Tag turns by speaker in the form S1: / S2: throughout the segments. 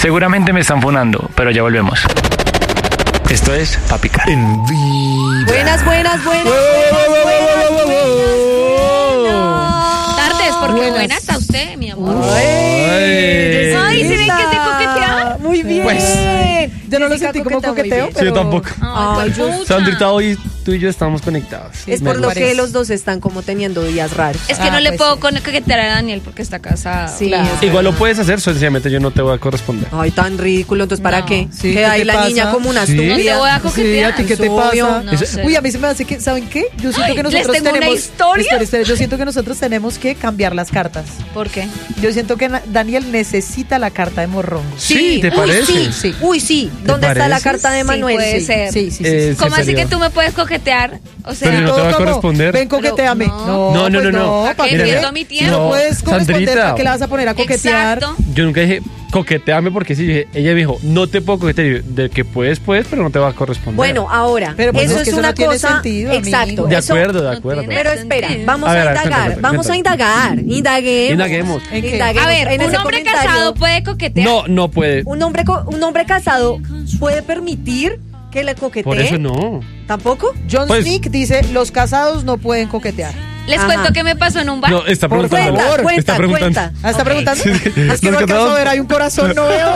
S1: Seguramente me están funando, pero ya volvemos. Esto es Pa' Picar.
S2: En vivo.
S3: Buenas.
S4: Tardes, porque buena está usted, mi amor.
S3: Ay,
S4: ¿se ven que se coquetea?
S3: Muy bien.
S2: Pues,
S3: yo no lo sentí como coqueteo,
S2: Sí,
S3: pero...
S2: yo tampoco.
S4: Ay, pucha.
S2: Sandrita, hoy tú y yo estamos conectados.
S3: Es por lo que los dos están como teniendo días raros.
S4: Es que no le puedo coquetear a Daniel porque está casado.
S3: Sí,
S4: Claro.
S2: Igual lo puedes hacer, sencillamente yo no te voy a corresponder.
S3: Ay, tan ridículo, entonces ¿para
S4: No.
S3: qué?
S5: Sí,
S3: Queda
S5: ¿qué
S3: ahí
S5: te
S3: la
S5: pasa?
S3: niña como una
S2: Sí.
S4: No te
S3: estúpida.
S4: voy a
S5: Sí,
S4: coquetear.
S5: ¿a ti qué te
S3: Obvio.
S5: pasa?
S4: No
S2: Eso-
S4: sé.
S5: Uy, a mí se me hace que, ¿saben qué? Yo siento que
S4: ¿les
S5: nosotros
S4: tengo una
S5: tenemos...
S4: historia?
S5: Espera, yo siento que nosotros tenemos que cambiar las cartas.
S4: ¿Por qué?
S5: Yo siento que Daniel necesita la carta de morrongo.
S2: Sí, ¿te parece?
S3: Uy, sí. Uy, sí. ¿Dónde está la
S2: parece?
S3: carta de
S4: Sí,
S3: Manuel?
S4: puede ser.
S5: Sí.
S4: ¿Cómo así
S2: sería.
S4: que tú me puedes coquetear? O sea,
S2: Pero no te va a corresponder.
S5: Ven, coqueteame.
S4: No.
S2: No,
S5: pues
S2: no.
S5: ¿para
S4: ¿Qué?
S5: qué?
S4: Pierdo mi tiempo.
S5: No puedes corresponder,
S2: Sandrita.
S5: ¿para qué le vas a poner a coquetear?
S4: Exacto.
S2: Yo nunca dije coqueteame porque sí, ella me dijo, no te puedo coquetear. De que puedes, pero no te va a corresponder.
S3: Bueno, ahora,
S5: Pero pues
S3: eso
S5: es
S3: es
S5: que eso
S3: una
S5: no tiene
S3: cosa...
S5: sentido, amigo.
S3: Exacto.
S2: de
S3: eso-
S2: acuerdo, de
S4: no
S2: acuerdo.
S4: tiene-
S3: Pero espera, vamos
S2: A
S3: a,
S2: ver,
S3: indagar,
S2: cuéntame.
S3: vamos a indagar. Indaguemos.
S5: ¿En qué?
S3: Indaguemos.
S4: A ver,
S3: En
S4: un
S3: ese
S4: hombre
S3: comentario,
S4: casado puede coquetear.
S2: No puede.
S3: un hombre casado puede permitir que le coquetee.
S2: Por eso no.
S3: ¿Tampoco?
S5: John
S2: Pues-
S5: Snick dice, los casados no pueden coquetear.
S4: Les
S3: Ajá.
S4: cuento qué me pasó en un bar.
S2: No, está
S5: Por
S2: preguntando.
S5: favor,
S2: está preguntando.
S5: ¿Ah, está
S4: Ok.
S5: preguntando?
S2: Sí.
S5: Es que
S2: Los
S5: no alcanzo
S2: casados-
S5: a ver, hay un corazón, no veo.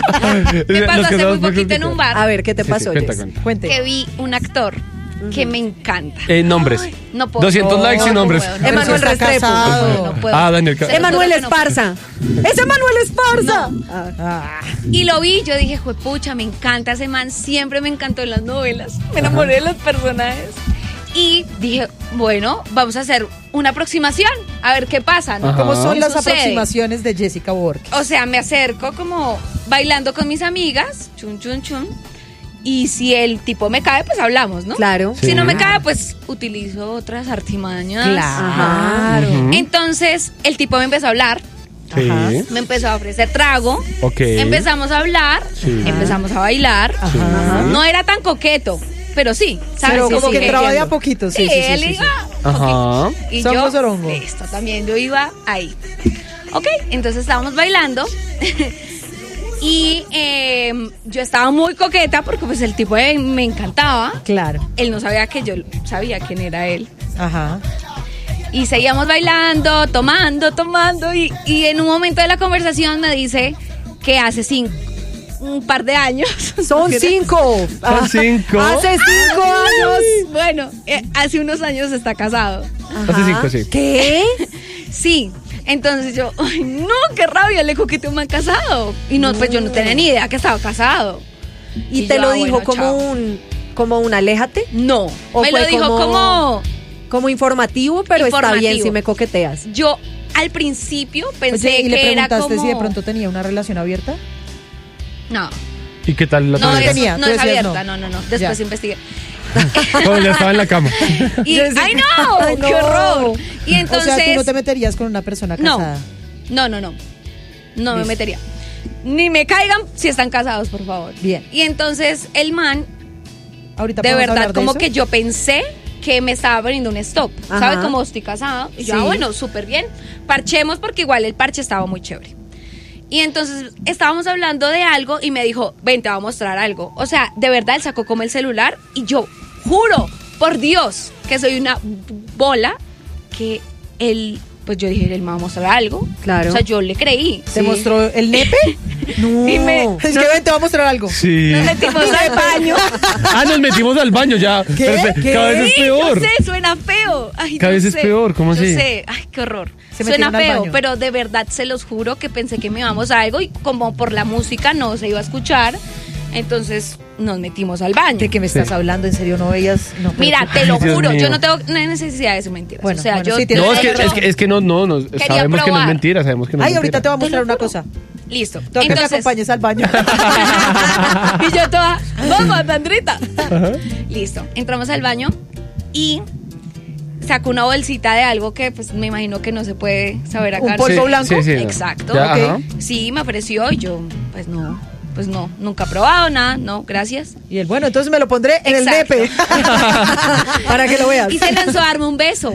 S4: Me pasó
S2: Los
S4: hace
S2: casados
S4: muy
S2: por
S4: poquito en un bar
S3: A ver, ¿qué te
S2: Sí,
S3: pasó,
S2: cuenta,
S3: Jess?
S2: cuenta.
S5: Cuente.
S4: que vi un actor que me encanta.
S2: Nombres.
S4: No puedo.
S2: 200 likes y
S4: No
S2: nombres.
S4: puedo,
S5: Pero
S3: Emanuel
S5: si está
S3: Restrepo.
S5: casado.
S4: No puedo.
S2: Daniel.
S4: Se lo
S3: Emanuel
S4: juro que no puedo.
S3: Esparza. ¡Es Emanuel Esparza!
S5: Ah,
S4: Y lo vi, yo dije, juepucha, me encanta ese man, siempre me encantó en las novelas, me enamoré de los personajes. Y dije, bueno, vamos a hacer una aproximación, a ver qué pasa, ¿no?
S2: Ajá.
S5: ¿Cómo son
S4: ¿Qué
S5: las
S4: sucede?
S5: aproximaciones de Jessica Borges?
S4: O sea, me acerco como bailando con mis amigas, chun, chun, chun. Y si el tipo me cae, pues hablamos, ¿no?
S3: Claro.
S2: Sí.
S4: Si no me cae, pues utilizo otras artimañas.
S3: Claro.
S2: Ujú.
S4: Entonces, el tipo me empezó a hablar,
S2: Sí.
S4: me empezó a ofrecer trago.
S2: Ok.
S4: Empezamos a hablar,
S2: Sí.
S4: empezamos a bailar.
S5: Ajá.
S4: No era tan coqueto, pero sí, ¿sabes?
S5: Pero
S3: sí,
S5: como
S3: sí,
S5: que entraba de a
S3: entiendo.
S5: poquito,
S4: Sí,
S5: sí,
S4: él
S5: sí.
S4: iba.
S2: Ajá.
S4: ok. Y
S5: Songo,
S4: yo,
S5: sorongo.
S4: listo, también yo iba ahí. Ok, entonces estábamos bailando. Y yo estaba muy coqueta porque pues el tipo me encantaba.
S5: Claro.
S4: Él no sabía que yo sabía quién era él.
S5: Ajá.
S4: Y seguíamos bailando, tomando. Y en un momento de la conversación me dice que hace un par de años.
S3: Son 5.
S2: Son 5.
S3: Hace 5 años.
S4: Bueno, hace unos años está casado.
S2: Hace 5, sí.
S3: ¿Qué?
S4: Sí. Entonces yo, ay, no, qué rabia, le coqueteó un man casado. Y no, pues yo no tenía ni idea que estaba casado.
S3: ¿Y
S4: Y
S3: te
S4: yo,
S3: lo
S4: ah,
S3: dijo
S4: bueno,
S3: como
S4: chao.
S3: como un aléjate?
S4: No,
S3: ¿O
S4: me lo
S3: fue
S4: dijo como
S3: Como informativo, pero está bien
S4: Informativo.
S3: si me coqueteas.
S4: yo al principio pensé
S5: Oye, ¿y le
S4: que era
S5: preguntaste
S4: como...
S5: si de pronto tenía una relación abierta?
S4: No,
S2: ¿Y qué tal la
S4: no
S2: tarea?
S4: es,
S5: tenía,
S4: no
S5: tú
S4: es
S5: decías
S4: abierta,
S5: no.
S4: no. Después
S5: Ya.
S4: investigué.
S2: Cuando ya estaba en la cama.
S4: Y,
S5: Yo decía-
S4: ¡ay no!
S3: Ay, no.
S4: ¡Qué horror! Y entonces...
S5: O sea, tú no te meterías con una persona
S4: No.
S5: casada.
S4: No me
S5: Listo.
S4: metería. Ni me caigan si están casados, por favor.
S5: Bien.
S4: Y entonces el man,
S5: Ahorita
S4: de
S5: podemos
S4: verdad,
S5: hablar de
S4: como
S5: eso.
S4: que yo pensé que me estaba poniendo un stop.
S3: Ajá.
S4: ¿Sabes? Como estoy casado. Y yo,
S3: Sí.
S4: bueno, súper bien. Parchemos porque igual el parche estaba muy chévere. Y entonces estábamos hablando de algo y me dijo, ven, te voy a mostrar algo. O sea, de verdad, él sacó como el celular y yo juro, por Dios, que soy una bola que él, pues yo dije, él me va a mostrar algo.
S3: Claro.
S4: O sea, yo le creí.
S5: ¿Te mostró el nepe?
S3: No.
S4: Y me-
S5: Es que ven, te va a mostrar algo.
S2: Sí.
S4: Nos metimos al baño.
S2: Nos metimos al baño ya.
S5: ¿Qué?
S2: Pero cada vez es
S4: Sí,
S2: peor.
S4: yo sé, suena feo. Ay,
S2: Cada
S4: yo
S2: vez es
S4: sé.
S2: peor, ¿cómo
S4: yo
S2: así?
S4: sé, ay, qué horror.
S5: Se
S4: Suena
S5: metieron al
S4: feo,
S5: baño.
S4: pero de verdad se los juro que pensé que me íbamos a algo y como por la música no se iba a escuchar, entonces nos metimos al baño.
S5: ¿De qué me estás hablando? ¿En serio no veías? No, pero-
S4: Mira, te lo
S2: Ay, Dios
S4: juro,
S2: mío.
S4: yo no tengo necesidad de eso, mentiras.
S5: Bueno,
S4: o sea,
S5: bueno,
S4: yo
S5: sí, tienes
S2: No,
S5: razón.
S2: es que no, sabemos que no es
S4: probar.
S2: mentira, sabemos que no
S5: Ay,
S2: es
S5: ahorita
S2: mentira.
S5: te voy a mostrar
S4: Te lo
S5: una
S4: juro.
S5: cosa.
S4: Listo.
S5: Tengo que me
S4: Entonces,
S5: acompañes al baño.
S4: y yo toda, vamos, Sandrita. Listo, entramos al baño y sacó una bolsita de algo que pues me imagino que no se puede saber acá.
S5: ¿Un polvo
S2: Sí,
S5: blanco?
S2: sí, sí.
S4: Exacto.
S2: Ya,
S5: Ok.
S2: ajá.
S4: Sí, me ofreció y yo, pues no, nunca he probado nada, no, gracias.
S5: Y él, bueno, entonces me lo pondré en el
S4: Exacto.
S5: nepe. Para que lo veas.
S4: Y se lanzó a darme un beso.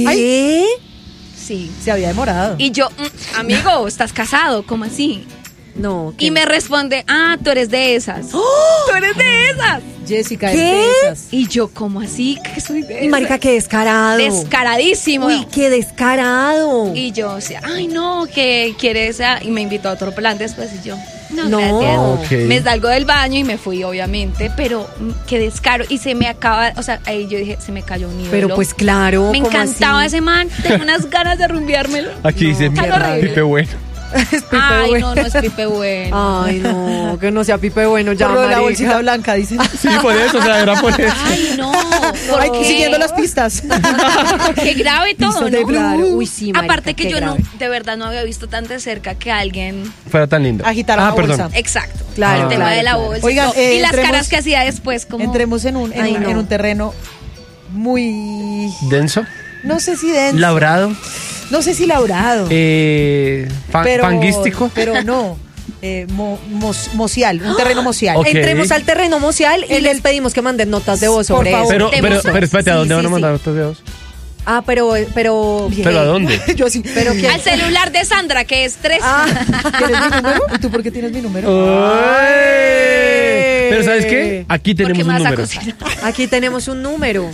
S3: ¿Qué?
S4: Sí.
S5: Se había demorado.
S4: Y yo, amigo, estás casado, ¿cómo así?
S6: No.
S4: Y me responde, tú eres de esas. Tú eres de esas.
S5: Jessica,
S6: ¿Qué?
S5: es de esas.
S4: Y yo, ¿cómo así que soy de
S6: Y
S4: esas?
S6: marica, qué descarado.
S4: Descaradísimo.
S6: Uy, qué descarado.
S4: Y yo, o sea, ay no, que quieres. Y me invitó a otro plan después y yo, no,
S6: No.
S4: gracias.
S2: Ok.
S4: Me salgo del baño y me fui, obviamente, pero qué descaro. Y se me acaba, o sea, ahí yo dije, se me cayó un ídolo.
S6: Pero pues claro.
S4: me
S6: ¿cómo
S4: encantaba
S6: así?
S4: ese man, tengo unas ganas de rumbeármelo.
S2: Aquí dice,
S4: qué
S2: mierda,
S4: horrible.
S2: Pipe bueno.
S6: Es Pipe
S4: Ay,
S6: bueno.
S4: no es Pipe bueno.
S6: Ay, no, que no sea Pipe bueno ya,
S5: Por lo de la
S6: marica.
S5: bolsita blanca, dicen.
S2: Sí, por eso, o sea, era por eso.
S4: Ay, no.
S5: Ay,
S4: porque-
S5: siguiendo las pistas.
S4: Qué grave todo,
S5: Pistas de
S4: ¿no?
S6: Claro, uy, sí, marica,
S4: Aparte que
S6: qué
S4: yo
S6: grave.
S4: no, de verdad no había visto tan de cerca que alguien.
S2: Fuera tan lindo.
S5: Agitar la
S2: perdón.
S5: bolsa.
S4: Exacto.
S6: Claro,
S4: el tema
S6: claro,
S4: de la
S6: claro.
S4: bolsa.
S5: Oigan,
S4: y todo. Y las
S5: entremos-
S4: caras que hacía después, como.
S5: Entremos en
S6: Ay, no.
S5: un terreno muy,
S2: Denso,
S5: no sé si denso,
S2: labrado,
S5: no sé si labrado,
S2: panguístico.
S5: pero no, mocial, un terreno mocial.
S2: Ok.
S6: Entremos al terreno mocial y
S5: El-
S6: les pedimos que manden notas de voz
S5: Por
S6: sobre
S5: favor.
S6: eso.
S2: Pero espérate, ¿a
S6: Sí,
S2: dónde van a
S6: sí,
S2: mandar
S6: sí.
S2: estos videos?
S6: Ah, pero
S5: Bien.
S2: ¿Pero a dónde?
S5: Yo sí.
S6: Pero ¿qué?
S4: Al celular de Sandra, que es 3.
S5: ¿Tienes mi número? ¿Y tú por qué tienes mi número?
S2: ¡Ay! Pero ¿sabes qué? Aquí
S4: Porque
S2: tenemos
S4: me
S2: un
S4: vas a
S2: número.
S4: cocinar.
S6: Aquí tenemos un número.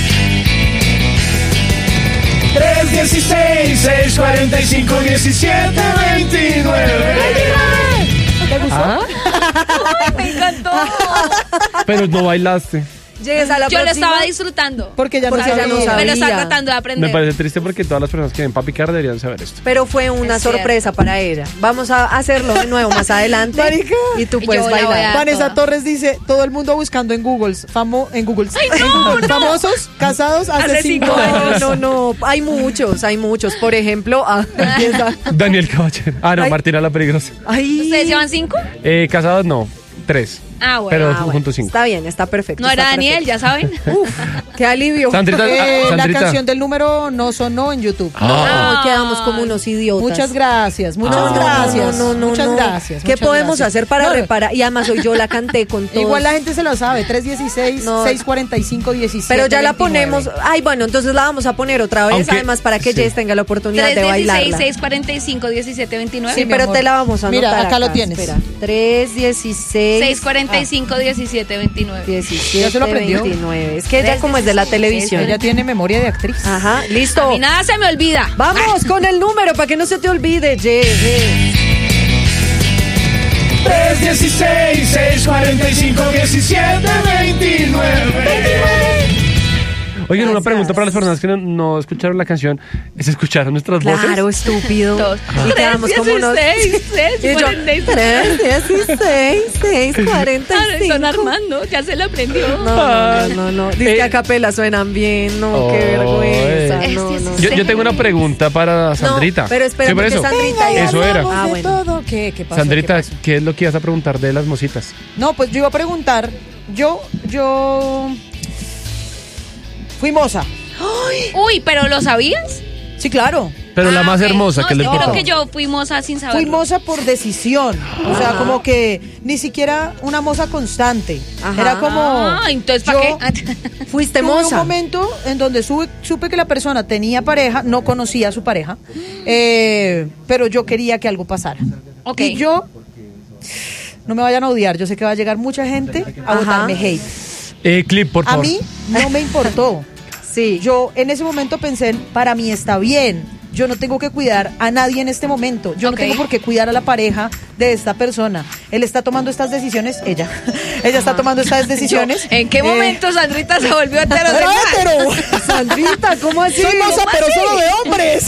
S2: 316-645-1729. ¿Ah?
S4: Me encantó.
S2: Pero no bailaste.
S6: Llegues a la
S4: Yo lo
S6: próxima.
S4: estaba disfrutando.
S5: Porque ya
S6: Porque
S5: no
S6: ya no
S5: sabía.
S6: sabía.
S4: Me lo estaba tratando de aprender.
S2: Me parece triste porque todas las personas que ven para picar deberían saber esto.
S6: Pero fue una
S4: Es cierto.
S6: sorpresa para ella. Vamos a hacerlo de nuevo más adelante.
S5: Marica.
S6: Y tú
S4: Y
S6: puedes
S4: yo la voy
S6: bailar.
S4: a-
S5: Vanessa
S4: toda.
S5: Torres dice, todo el mundo buscando en Google, en Google. Famosos, casados hace
S4: Hace
S5: 5
S4: cinco
S5: años.
S6: No. Hay muchos. Por ejemplo, empieza.
S2: Daniel Caballero. Ah, no,
S6: Ay.
S2: Martina la Peligrosa.
S6: Ay.
S4: ¿Ustedes llevan 5?
S2: Casados no, 3.
S4: Ah, bueno.
S2: Pero
S6: bueno,
S2: juntos 5.
S6: Está bien, está perfecto.
S4: No era
S6: está
S4: Daniel,
S6: perfecto.
S4: ya saben.
S6: Qué alivio.
S2: Sandrita,
S5: La
S2: Sandrita.
S5: canción del número no sonó en YouTube.
S2: Ah.
S6: Ay, quedamos como unos idiotas.
S5: Muchas gracias, muchas
S2: No,
S5: gracias.
S6: No.
S5: Muchas gracias.
S6: ¿Qué
S5: muchas
S6: podemos
S5: gracias.
S6: hacer para
S5: No,
S6: reparar? Y además hoy yo la canté con todo.
S5: Igual la gente se lo sabe, 316
S6: No.
S5: 645 17.
S6: Pero ya la
S5: 29.
S6: ponemos. Ay, bueno, entonces la vamos a poner otra vez.
S2: Aunque-
S6: Además, para que
S2: sí.
S6: Jess tenga la oportunidad de
S4: 316
S6: bailarla.
S4: 645 1729.
S6: Sí,
S5: mi
S6: pero
S5: amor.
S6: te la vamos a anotar.
S5: Mira, acá lo tienes.
S6: Espera. 316
S4: 645 1729.
S6: 17
S5: Ya se lo aprendió.
S6: 29. Es que ella como es de la televisión.
S5: Ella tiene memoria de actriz.
S6: Ajá, listo.
S4: Y nada se me olvida.
S6: Vamos con el número para que no se te olvide, Jess.
S2: 316-645-1729. Oigan, una
S6: Gracias.
S2: pregunta para las personas que no escucharon la canción. ¿Es escuchar nuestras
S6: Claro,
S2: voces?
S6: estúpido.
S4: Todos.
S6: Y quedamos como unos...
S4: 316
S6: Y yo, 316 645.
S4: Son Armando, ya se lo aprendió.
S6: No. Dice que a capela suenan bien. No, qué
S2: Oh,
S6: vergüenza.
S4: eh.
S6: No.
S2: Yo tengo una pregunta para Sandrita.
S6: No, pero espérame
S2: Sí, por
S6: que
S2: eso.
S6: Sandrita ya
S2: Eso era.
S6: Ah, bueno.
S5: Todo. ¿Qué pasó?
S2: Sandrita,
S5: ¿Qué pasó?
S2: ¿qué es lo que ibas a preguntar de las mositas?
S5: No, pues yo iba a preguntar. Yo fui moza.
S4: Uy, ¿pero lo sabías?
S5: Sí, claro.
S2: Pero la más
S4: ok.
S2: hermosa,
S4: No,
S2: que
S4: es
S2: les
S4: creo
S2: gustó.
S4: que yo fui moza sin saberlo.
S5: Fui moza por decisión. O sea, como que ni siquiera una moza constante.
S6: Ajá.
S5: Era como.
S4: Ah, entonces ¿para
S5: yo
S4: qué?
S6: Fuiste
S5: Tuve un
S6: moza.
S5: momento en donde supe que la persona tenía pareja, no conocía a su pareja, pero yo quería que algo pasara.
S4: Ok.
S5: Y yo, no me vayan a odiar, yo sé que va a llegar mucha gente a
S6: Ajá.
S5: botarme hate.
S2: Clip, por
S5: A
S2: favor.
S5: mí no me importó.
S6: Sí.
S5: Yo en ese momento pensé, para mí está bien. Yo no tengo que cuidar a nadie en este momento. Yo
S4: Ok.
S5: no tengo por qué cuidar a la pareja de esta persona. Él está tomando estas decisiones, ella está tomando estas decisiones.
S4: ¿En qué momento Sandrita se volvió
S5: ¡Era
S4: heterosexual?
S5: hetero!
S6: Sandrita, ¿cómo así?
S5: Soy moza, pero solo de hombres.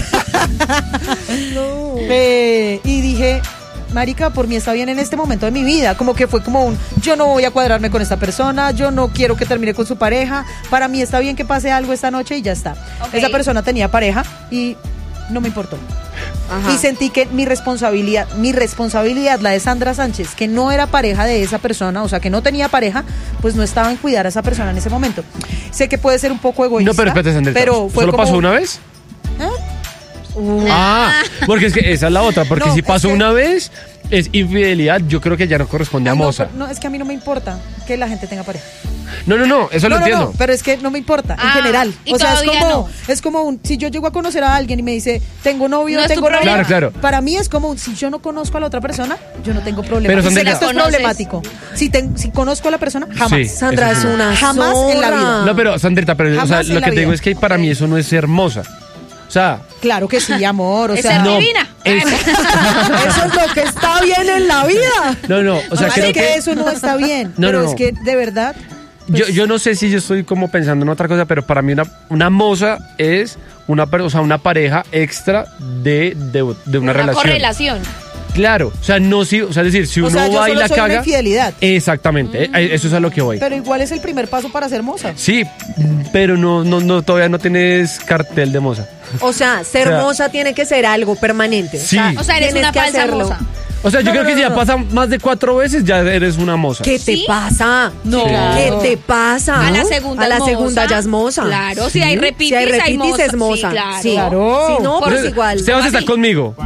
S5: Y dije, marica, por mí está bien en este momento de mi vida. Como que fue como yo no voy a cuadrarme con esta persona, yo no quiero que termine con su pareja. Para mí está bien que pase algo esta noche y ya está.
S4: Ok.
S5: Esa persona tenía pareja y no me importó.
S6: Ajá.
S5: Y sentí que mi responsabilidad, la de Sandra Sánchez, que no era pareja de esa persona, o sea, que no tenía pareja, pues no estaba en cuidar a esa persona en ese momento. Sé que puede ser un poco egoísta.
S2: No, pero espérate, Sandrita.
S5: Pero fue
S2: ¿Solo
S5: como-
S2: pasó una vez?
S5: ¿Ah?
S2: Ah, porque es que esa es la otra. Porque
S5: No,
S2: si
S5: es
S2: pasó
S5: que-
S2: una vez, es infidelidad, yo creo que ya no corresponde a
S5: Ay, no,
S2: moza.
S5: no, es que a mí no me importa que la gente tenga pareja.
S2: No, eso lo entiendo.
S5: No, pero es que no me importa, en
S4: Ah,
S5: general.
S4: y
S5: O sea,
S4: todavía
S5: es como si yo llego a conocer a alguien y me dice, tengo novio,
S4: No es tu
S5: tengo novia.
S4: problema.
S2: Claro.
S5: Para mí es como, si yo no conozco a la otra persona, yo no tengo problema.
S2: Pero,
S5: Y sé
S2: Sandrita-
S5: que esto es
S4: ¿La conoces?
S5: problemático. Si conozco a la persona, jamás.
S2: Sí.
S6: Sandra
S2: Eso
S6: es
S2: sí.
S6: una
S5: Jamás en la vida.
S6: zorra.
S2: No, pero Sandrita, pero o sea,
S5: Jamás en
S2: lo
S5: la
S2: que te digo
S5: vida.
S2: es que para mí eso no es ser hermosa. O sea,
S5: Claro que sí, amor. O
S4: Es
S5: sea,
S4: ser
S2: no,
S4: divina.
S2: es-
S6: Eso es lo que está bien en la vida.
S2: no, o sea,
S5: es
S2: creo que
S5: eso no está bien.
S2: No,
S5: pero
S2: no.
S5: es que, de verdad, pues,
S2: yo no sé si yo estoy como pensando en otra cosa, pero para mí una moza es una pareja extra de una relación.
S4: correlación.
S2: Claro, o sea, no si, o sea, es decir, si
S5: o
S2: uno
S5: sea, yo
S2: va y
S5: solo
S2: la
S5: soy una
S2: caga,
S5: infidelidad.
S2: exactamente, eso es a lo que voy.
S5: Pero igual es el primer paso para ser moza.
S2: Sí, pero no todavía no tienes cartel de moza.
S6: O sea, ser
S2: O sea,
S6: moza tiene que ser algo permanente.
S2: Sí.
S4: O sea, eres
S6: tienes
S4: una
S6: que
S4: falsa
S6: hacerlo.
S4: moza.
S2: O sea, yo
S5: No,
S2: creo
S5: no,
S2: que si
S5: no,
S2: ya
S5: no.
S2: pasa más de 4 veces, ya eres una moza.
S6: ¿Qué te
S4: ¿Sí?
S6: pasa?
S2: No.
S6: ¿Qué te pasa?
S4: A la segunda
S6: A la
S4: es
S6: segunda
S4: moza.
S6: ya es moza.
S4: Claro, si hay repitis,
S6: Si hay
S4: hay
S6: repitis
S4: moza.
S6: es moza.
S4: Sí, claro.
S6: Sí.
S5: Claro.
S6: Si no, pues
S2: Entonces,
S6: igual.
S2: Sebas está
S4: Así.
S2: conmigo.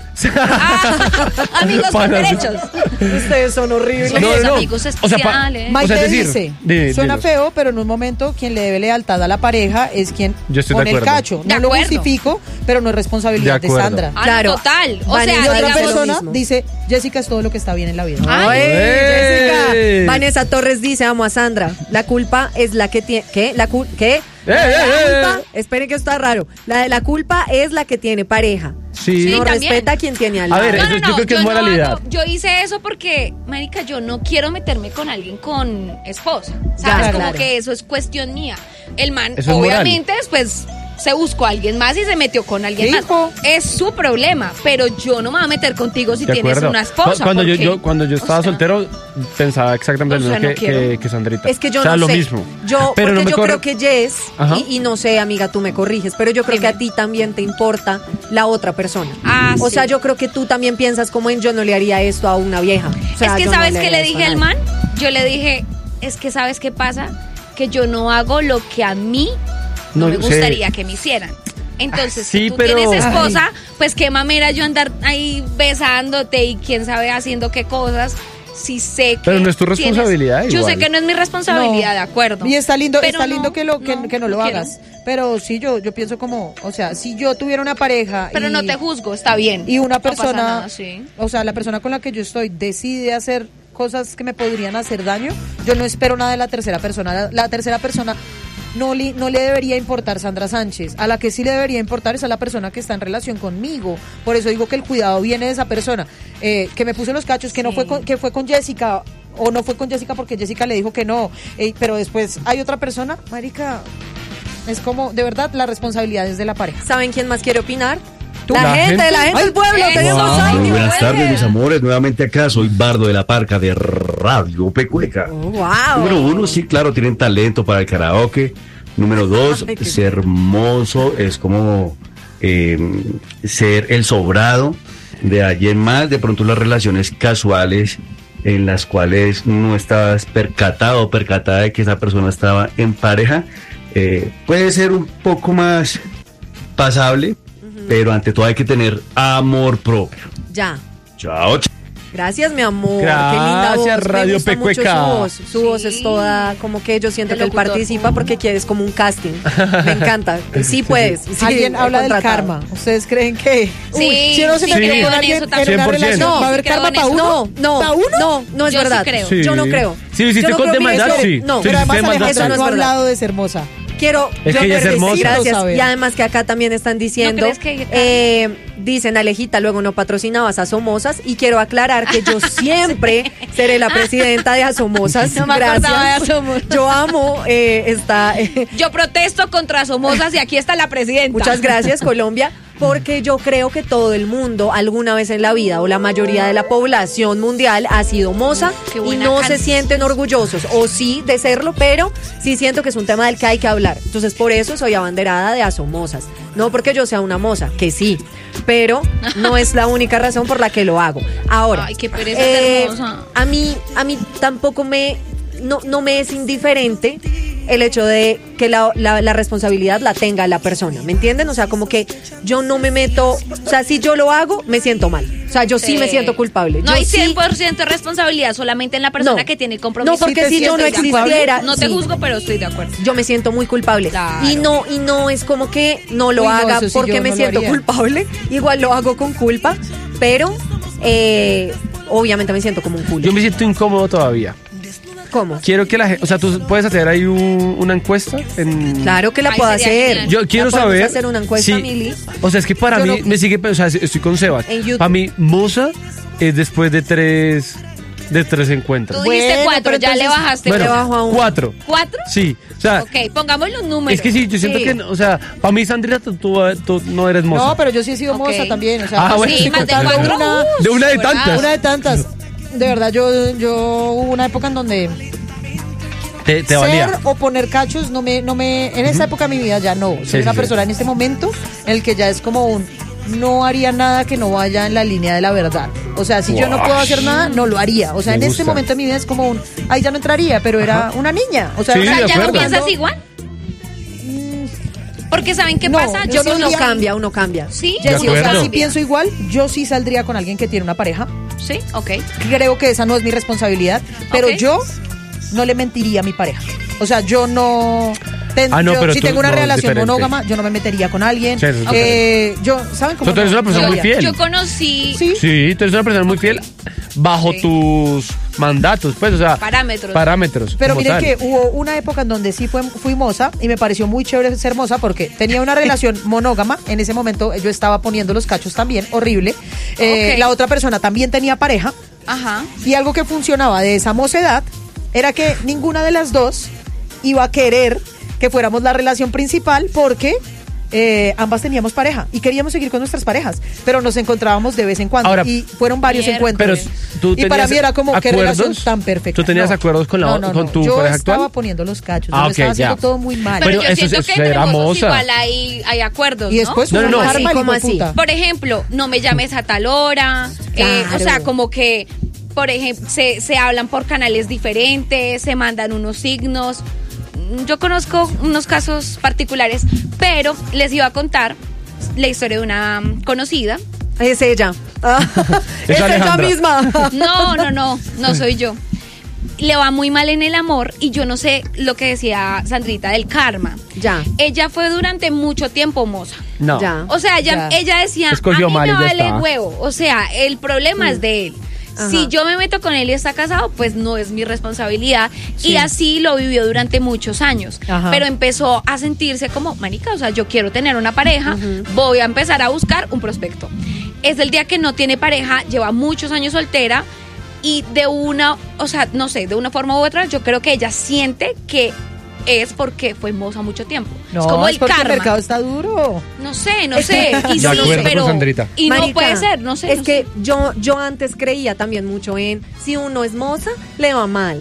S4: Amigos con
S2: Panas.
S4: derechos.
S6: Ustedes son horribles.
S4: Somos amigos especiales.
S2: O sea,
S5: Maite
S2: es decir,
S5: dice, suena
S2: dinos.
S5: feo, pero en un momento quien le debe lealtad a la pareja es quien
S2: Yo estoy de
S5: pone el
S2: acuerdo.
S5: cacho.
S4: De
S5: No lo
S4: acuerdo.
S5: justifico, pero no es responsabilidad
S2: De
S5: de
S2: acuerdo.
S5: Sandra.
S4: Ah,
S6: Claro.
S4: no, total. O
S6: Vanessa,
S5: Y
S4: sea,
S5: otra
S6: digamos lo
S5: persona
S6: mismo.
S5: dice, Jessica es todo lo que está bien en la vida.
S4: Ay,
S6: ¡Ey,
S2: ¡Ey!
S6: Jessica! Vanessa Torres dice, amo a Sandra. La culpa es la que tiene... ¿Qué? ¿Qué? Esperen que esto está raro. La culpa es la que tiene pareja.
S2: Sí.
S4: Sí,
S6: No
S4: también.
S6: respeta a quien tiene al
S2: A
S6: lado.
S2: ver,
S4: No,
S2: yo creo que es
S4: yo
S2: moralidad.
S4: yo hice eso porque, marica, yo no quiero meterme con alguien con esposa.
S6: Ya,
S4: ¿Sabes? Como
S6: claro.
S4: que eso es cuestión mía. El man,
S2: Eso es moral.
S4: obviamente, después se buscó a alguien más y se metió con alguien más.
S5: Hijo.
S4: Es su problema, pero yo no me voy a meter contigo si
S2: De
S4: tienes
S2: acuerdo.
S4: una esposa.
S2: Cuando
S4: porque,
S2: cuando yo estaba
S4: o sea,
S2: soltero, pensaba exactamente
S4: o
S2: lo
S4: sea,
S2: mismo
S4: no quiero.
S2: que Sandrita.
S6: Es que yo
S2: o sea,
S6: no
S2: lo
S6: sé.
S2: mismo.
S6: Yo,
S2: pero
S6: porque
S2: no me
S6: yo
S2: corre-
S6: creo que Jess,
S2: Ajá.
S6: y no sé, amiga, tú me corriges, pero yo creo
S4: Dime.
S6: que a ti también te importa la otra persona.
S4: Ah,
S6: o
S4: sí.
S6: sea, yo creo que tú también piensas como en yo no le haría esto a una vieja. O sea,
S4: es que
S6: yo no
S4: ¿sabes qué
S6: haría
S4: le
S6: esto
S4: dije
S6: a
S4: al
S6: nadie.
S4: man? Yo le dije, es que ¿sabes qué pasa? Que yo no hago lo que a mí no me
S2: sé.
S4: gustaría que me hicieran. Entonces,
S2: Sí,
S4: si tú
S2: pero-
S4: tienes esposa, pues qué mamera yo andar ahí besándote y quién sabe haciendo qué cosas. Si sé que
S2: Pero no es tu
S4: tienes-
S2: responsabilidad
S4: Yo
S2: igual.
S4: sé que no es mi responsabilidad,
S5: No.
S4: de acuerdo.
S5: Y está lindo,
S4: Pero
S5: que lo
S4: no
S5: que no lo
S4: quiero.
S5: hagas. Pero sí, yo pienso como, o sea, si yo tuviera una pareja
S4: Pero
S5: y,
S4: no te juzgo, está bien.
S5: y una
S4: No pasa
S5: persona,
S4: nada, sí.
S5: o sea, la persona con la que yo estoy decide hacer cosas que me podrían hacer daño, yo no espero nada de la tercera persona. La tercera persona no le debería importar Sandra Sánchez. A la que sí le debería importar es a la persona que está en relación conmigo. Por eso digo que el cuidado viene de esa persona. Que me puso los cachos, que no
S4: Sí.
S5: fue con Jessica, o no fue con Jessica porque Jessica le dijo que no. Pero después hay otra persona, marica, es como, de verdad, la responsabilidad es de la pareja.
S6: ¿Saben quién más quiere opinar?
S5: ¿Tú?
S6: La
S2: ¿La
S6: gente
S2: gente?
S6: del pueblo.
S4: Ay,
S6: Tenemos
S4: wow.
S6: audio.
S7: Muy buenas tardes,
S6: oye.
S7: mis amores. Nuevamente acá soy Bardo de la Parca de Radio Pecueca.
S6: Oh, wow.
S7: Número 1, sí, claro, tienen talento para el karaoke. Número 2,
S6: Ay, qué-
S7: ser hermoso es como ser el sobrado de alguien más. De pronto las relaciones casuales en las cuales no estabas percatado o percatada de que esa persona estaba en pareja, puede ser un poco más pasable, pero ante todo hay que tener amor propio.
S6: Ya.
S7: Chao.
S6: Gracias, mi amor.
S2: Gracias,
S6: Qué linda voz.
S2: Radio
S6: Me gusta mucho
S2: Pecueca.
S6: su voz. Su voz
S4: Sí.
S6: es toda como que yo siento
S4: El
S6: que él
S4: locutor.
S6: participa porque quieres como un casting. Me encanta. Sí puedes. Sí,
S5: Alguien habla del
S6: contratado.
S5: karma. ¿Ustedes creen que
S4: Sí,
S5: si uno se
S4: sí,
S5: metió
S4: creo
S5: con
S4: en
S5: alguien
S4: eso
S5: en
S4: también.
S5: una
S2: 100%.
S5: relación,
S6: No,
S5: va a haber
S4: sí creo
S5: karma
S4: en
S5: para
S4: eso.
S5: uno?
S6: No,
S5: ¿Pa' uno?
S6: no es
S4: Yo sí
S6: verdad.
S4: creo.
S2: Sí.
S6: Yo no creo.
S2: Si lo hiciste
S6: Yo no
S2: con
S6: creo que
S2: demandar,
S6: eso-
S2: sí.
S6: no,
S2: Si
S5: Pero
S2: lo
S5: además
S2: hiciste
S5: Alejandra
S6: eso no
S2: demandar,
S6: es
S5: no ha
S6: verdad.
S5: hablado de ser hermosa.
S6: Quiero
S2: Es que ella es hermosa.
S6: gracias.
S5: saber.
S6: Y además que acá también están diciendo,
S4: ¿No crees que
S6: dicen Alejita, luego no patrocinabas a Somosas y quiero aclarar que yo siempre seré la presidenta de Asomosas.
S4: No me acordaba de Asomosas.
S6: Yo amo esta.
S4: Yo protesto contra Somosas y aquí está la presidenta.
S6: Muchas gracias, Colombia. Porque yo creo que todo el mundo alguna vez en la vida o la mayoría de la población mundial ha sido moza
S4: Qué
S6: y
S4: buena
S6: no se
S4: canción.
S6: sienten orgullosos o sí de serlo, pero sí siento que es un tema del que hay que hablar. Entonces por eso soy abanderada de Asomosas. No porque yo sea una moza, que sí, pero no es la única razón por la que lo hago. Ahora,
S4: Ay, qué pereza ser moza.
S6: a mí tampoco no me es indiferente el hecho de que la responsabilidad la tenga la persona, ¿me entienden? O sea, como que yo no me meto, o sea, si yo lo hago, me siento mal. O sea, yo sí me siento culpable.
S4: No
S6: Yo
S4: hay
S6: sí-
S4: 100% de responsabilidad solamente en la persona
S6: No.
S4: que tiene el compromiso.
S6: No, porque
S5: Si
S6: si
S5: te
S6: yo no
S5: sientes culpable,
S6: existiera,
S4: No te
S6: sí,
S4: juzgo, pero estoy de acuerdo.
S6: yo me siento muy culpable.
S4: Claro.
S6: Y no es como que no lo
S5: Uy, no,
S6: haga
S5: eso sí
S6: porque
S5: yo
S6: me
S5: no lo
S6: siento
S5: haría.
S6: culpable. Igual lo hago con culpa, pero obviamente me siento como un culo.
S2: Yo me siento incómodo todavía.
S6: ¿Cómo?
S2: Quiero que la gente, o sea, tú puedes hacer ahí una encuesta en...
S6: Claro que la
S4: Ay,
S6: puedo
S4: sería
S6: hacer.
S4: genial.
S2: Yo quiero
S6: La podemos
S2: saber
S6: hacer una encuesta,
S2: si-
S6: Mili.
S2: O sea, es que para
S6: Yo
S2: mí
S6: no-
S2: me sigue, o sea, estoy con Sebas.
S6: En YouTube.
S2: Para mí, Moza es después de tres encuentros.
S4: Tú dijiste
S5: Bueno,
S4: 4,
S5: pero
S4: ya le
S5: entonces-
S4: bajaste.
S6: Bueno, le bajo a uno.
S2: 4.
S4: 4.
S2: Sí, o sea,
S4: Ok, pongamos los números.
S2: es que sí, yo siento
S6: Sí.
S2: que, o sea, para mí, Sandrita, tú no eres Moza.
S5: No, pero yo sí he sido
S4: Ok.
S5: moza también. O sea,
S2: Ah, bueno.
S5: estoy
S4: Sí, más de
S5: contando
S4: 4.
S2: De una de tantas.
S5: Una de tantas. De verdad, yo hubo una época en donde
S2: Te
S5: ser
S2: valía.
S5: o poner cachos en esa época de mi vida ya no. Soy
S2: Sí,
S5: una
S2: sí,
S5: persona en este momento en el que ya es como no haría nada que no vaya en la línea de la verdad. O sea, si yo no puedo hacer nada, no lo haría. O sea,
S2: Me
S5: en este
S2: gusta.
S5: momento de mi vida es como ahí ya no entraría, pero era una niña. O sea,
S2: Sí,
S4: O sea,
S2: de
S4: ¿ya no
S2: acuerdo.
S4: piensas igual? Porque ¿saben qué
S5: No,
S4: pasa?
S5: yo
S4: Yo
S5: sí
S6: Uno
S5: diría-
S6: cambia, uno cambia.
S4: Sí,
S2: De
S5: Jessy, o sea,
S2: acuerdo.
S5: si pienso igual, yo sí saldría con alguien que tiene una pareja.
S4: Sí, ok.
S5: Creo que esa no es mi responsabilidad, pero
S4: Ok.
S5: yo no le mentiría a mi pareja. O sea, yo no...
S2: No, pero
S5: si
S2: tú
S5: tengo una
S2: no, es
S5: relación
S2: diferente.
S5: monógama, yo no me metería con alguien.
S2: Sí, eso es
S5: Yo, ¿saben cómo?
S2: O sea, tú eres
S5: no?
S2: una persona
S5: No
S2: muy
S5: haría.
S2: fiel.
S4: Yo conocí
S5: Sí.
S2: Sí, tú eres una persona muy fiel bajo
S4: Sí.
S2: tus mandatos, pues, o sea,
S4: Parámetros.
S2: como
S5: Pero miren
S2: tal.
S5: que hubo una época en donde sí fui moza y me pareció muy chévere ser moza porque tenía una relación monógama. En ese momento yo estaba poniendo los cachos también, horrible.
S4: Ok.
S5: La otra persona también tenía pareja
S4: Ajá.
S5: y algo que funcionaba de esa mocedad era que ninguna de las dos iba a querer que fuéramos la relación principal porque ambas teníamos pareja y queríamos seguir con nuestras parejas, pero nos encontrábamos de vez en cuando
S2: Ahora,
S5: y fueron varios
S4: Mierda.
S5: encuentros.
S2: Pero tú
S5: y para
S2: tenías
S5: mí era como qué
S2: acuerdos.
S5: relación tan perfecta.
S2: ¿Tú tenías
S5: No.
S2: acuerdos con con tu
S5: yo
S2: pareja
S5: estaba
S2: actual?
S5: poniendo los cachos,
S2: Ah,
S5: yo
S2: ok,
S5: estaba haciendo
S2: ya.
S5: todo muy mal.
S4: Pero
S2: Bueno,
S4: yo
S2: eso
S4: siento
S2: es-
S4: que
S2: eso
S4: entre
S2: era
S4: mozos
S2: moza.
S4: igual hay acuerdos,
S5: y después
S2: No,
S5: una
S2: no, no.
S5: alarma,
S6: Así, ¿cómo
S5: hijo de
S6: así?
S5: puta.
S4: Por ejemplo, no me llames a tal hora.
S6: Claro.
S4: O sea, como que, por ejemplo, se hablan por canales diferentes, se mandan unos signos. Yo conozco unos casos particulares, pero les iba a contar la historia de una conocida.
S6: Es ella. Es ella
S2: Alejandra.
S6: misma.
S4: No soy yo. Le va muy mal en el amor y yo no sé lo que decía Sandrita del karma.
S6: Ya.
S4: Ella fue durante mucho tiempo moza.
S2: No.
S6: Ya.
S4: O sea,
S5: Ya.
S4: ella decía,
S2: Escogió
S4: a mí
S2: mal y
S4: me
S2: ya
S4: vale
S2: está.
S4: huevo. O sea, el problema es de él.
S6: Ajá.
S4: Si yo me meto con él y está casado, pues no es mi responsabilidad.
S5: Sí.
S4: Y así lo vivió durante muchos años.
S5: Ajá.
S4: Pero empezó a sentirse como, manica, o sea, yo quiero tener una pareja, voy a empezar a buscar un prospecto. Es el día que no tiene pareja, lleva muchos años soltera y de una, o sea, no sé, de una forma u otra, yo creo que ella siente que es porque fue moza mucho tiempo.
S5: No,
S4: es como el
S5: porque
S4: karma.
S5: el mercado está duro.
S4: No sé. Y
S2: De
S4: sí,
S2: acuerdo con
S4: pero.
S2: Sandrita.
S4: Y no
S6: Marica,
S4: puede ser, no sé.
S6: Es
S4: no
S6: que
S4: sé.
S6: yo antes creía también mucho en si uno es moza, le va mal.